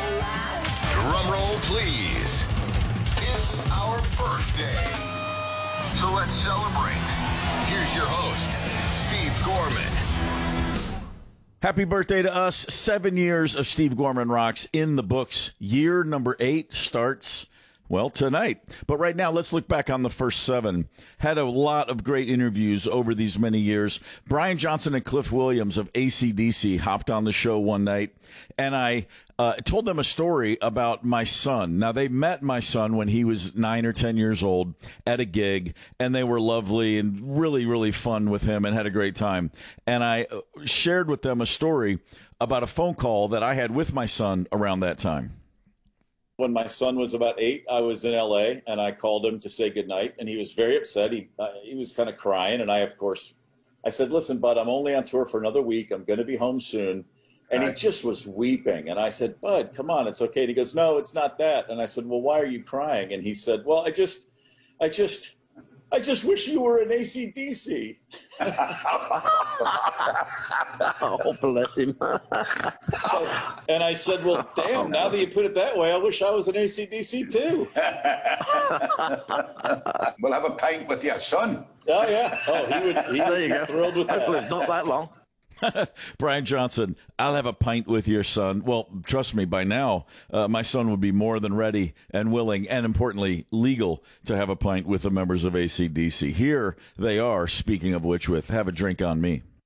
Drum roll, please. It's our birthday. So let's celebrate. Here's your host, Steve Gorman. Happy birthday to us. 7 years of Steve Gorman Rocks in the books. Year number 8 starts, well, tonight. But right now, let's look back on the first 7. Had a lot of great interviews over these many years. Brian Johnson and Cliff Williams of AC/DC hopped on the show one night, and I told them a story about my son. Now, they met my son when he was 9 or 10 years old at a gig, and they were lovely and really, really fun with him and had a great time. And I shared with them a story about a phone call that I had with my son around that time. When my son was about 8, I was in L.A., and I called him to say goodnight, and he was very upset. He was kind of crying, and I said, listen, bud, I'm only on tour for another week. I'm going to be home soon. And he just was weeping. And I said, bud, come on, it's okay. And he goes, no, it's not that. And I said, well, why are you crying? And he said, well, I just wish you were in AC/DC. Oh, bless him. And I said, well, damn, now that you put it that way, I wish I was in AC/DC too. We'll have a pint with your son. Oh, yeah. Oh, he would be thrilled with that. Hopefully it's not that long. Brian Johnson, I'll have a pint with your son. Well, trust me, by now, my son would be more than ready and willing and, importantly, legal to have a pint with the members of AC/DC. Here they are, speaking of which, with Have a Drink on Me.